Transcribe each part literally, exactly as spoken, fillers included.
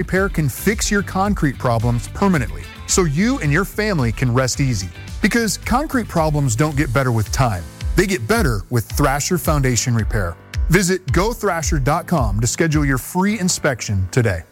Repair can fix your concrete problems permanently, so you and your family can rest easy. Because concrete problems don't get better with time. They get better with Thrasher Foundation Repair. Visit go thrasher dot com to schedule your free inspection today.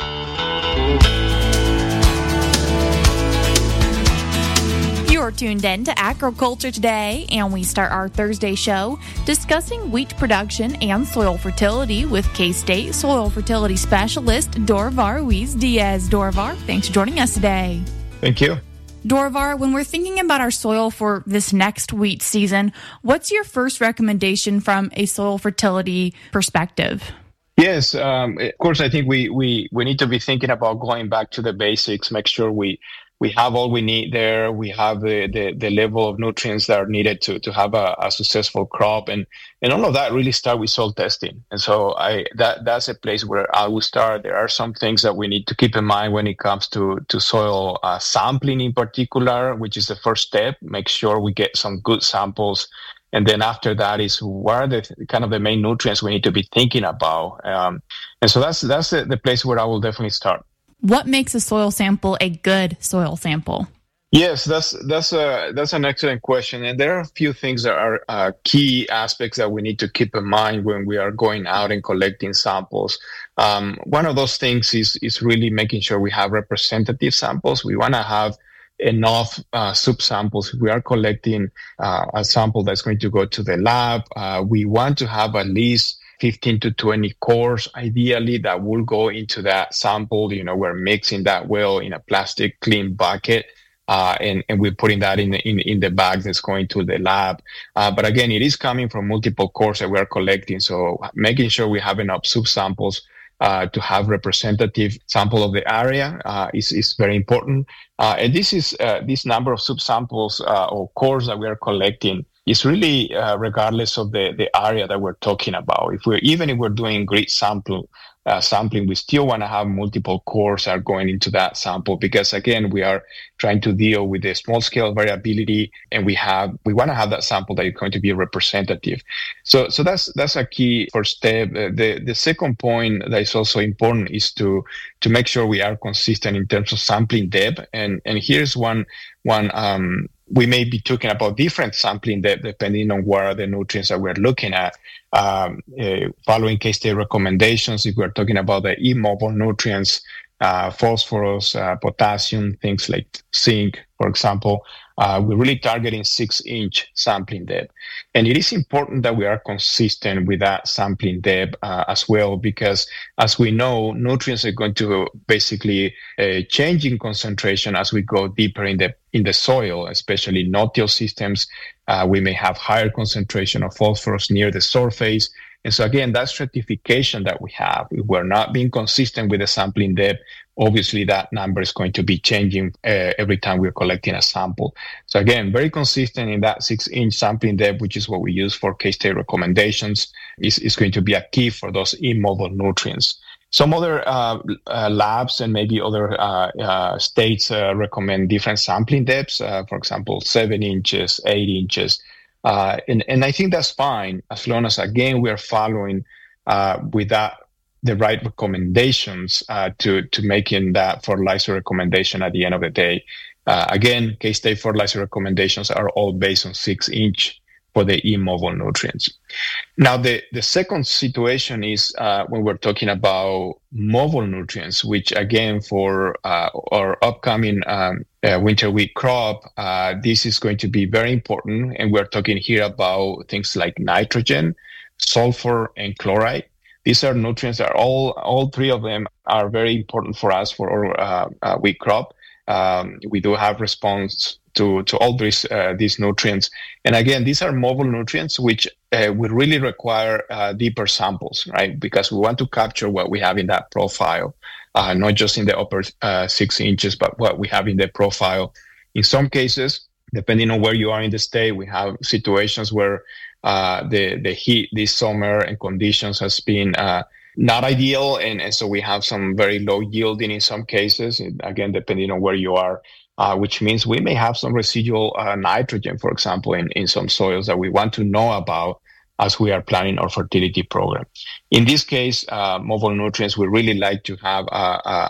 You're tuned in to Agriculture Today, and we start our Thursday show discussing wheat production and soil fertility with K-State Soil Fertility Specialist Dorvar Ruiz-Diaz. Dorvar, thanks for joining us today. Thank you. Dorvar, when we're thinking about our soil for this next wheat season, what's your first recommendation from a soil fertility perspective? Yes, um, of course, I think we, we, we need to be thinking about going back to the basics, make sure we we have all we need there. We have the, the, the level of nutrients that are needed to, to have a, a successful crop. And, and all of that really start with soil testing. And so I that that's a place where I will start. There are some things that we need to keep in mind when it comes to, to soil uh, sampling in particular, which is the first step. Make sure we get some good samples. And then after that is what are the kind of the main nutrients we need to be thinking about. Um, and so that's that's the, the place where I will definitely start. What makes a soil sample a good soil sample? Yes, that's that's a that's an excellent question, and there are a few things that are uh, key aspects that we need to keep in mind when we are going out and collecting samples. Um, one of those things is is really making sure we have representative samples. We want to have enough uh, subsamples. If we are collecting uh, a sample that's going to go to the lab, uh, we want to have at least fifteen to twenty cores, ideally, that will go into that sample. You know, we're mixing that well in a plastic clean bucket, uh, and, and we're putting that in the, in, in the bag that's going to the lab. Uh, but again, it is coming from multiple cores that we're collecting. So making sure we have enough subsamples uh, to have representative sample of the area uh, is, is very important. Uh, and this is uh, this number of subsamples uh, or cores that we are collecting is really uh, regardless of the, the area that we're talking about. If we're even if we're doing grid sample uh, sampling, we still want to have multiple cores that are going into that sample because again, we are trying to deal with the small scale variability, and we have we want to have that sample that is going to be representative. So so that's that's a key first step. Uh, the the second point that is also important is to to make sure we are consistent in terms of sampling depth. And and here's one one. Um, We may be talking about different sampling depth depending on what are the nutrients that we're looking at. Um, uh, following K-State recommendations, if we're talking about the immobile nutrients, uh, phosphorus, uh, potassium, things like zinc, for example, uh, we're really targeting six-inch sampling depth. And it is important that we are consistent with that sampling depth uh, as well, because as we know, nutrients are going to basically uh, change in concentration as we go deeper in the in the soil, especially no-till systems. Uh, we may have higher concentration of phosphorus near the surface. And so again, that stratification that we have, if we're not being consistent with the sampling depth, obviously that number is going to be changing uh, every time we're collecting a sample. So again, very consistent in that six-inch sampling depth, which is what we use for K-State recommendations, is, is going to be a key for those immobile nutrients. Some other uh, uh, labs and maybe other uh, uh, states uh, recommend different sampling depths, uh, for example, seven inches, eight inches. Uh, and, and I think that's fine as long as, again, we are following uh, with that the right recommendations uh, to, to making that fertilizer recommendation at the end of the day. Uh, again, K-State fertilizer recommendations are all based on six-inch for the immobile nutrients. Now, the, the second situation is uh, when we're talking about mobile nutrients, which again, for uh, our upcoming um, uh, winter wheat crop, uh, this is going to be very important. And we're talking here about things like nitrogen, sulfur, and chloride. These are nutrients that are all, all three of them are very important for us for our uh, uh, wheat crop. Um, we do have response to, to all these, uh, these nutrients. And again, these are mobile nutrients, which uh, will really require uh, deeper samples, right? Because we want to capture what we have in that profile, uh, not just in the upper uh, six inches, but what we have in the profile. In some cases, depending on where you are in the state, we have situations where uh, the, the heat this summer and conditions has been uh, not ideal, and, and so we have some very low yielding in some cases, again, depending on where you are, uh, which means we may have some residual uh, nitrogen, for example, in, in some soils that we want to know about as we are planning our fertility program. In this case, uh, mobile nutrients, we really like to have a, a,